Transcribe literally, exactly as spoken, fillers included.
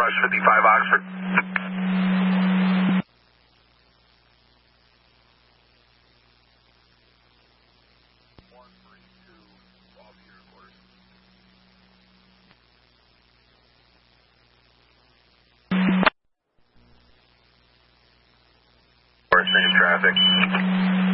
Rush fifty-five Oxford. one three two, off your course. Course, traffic.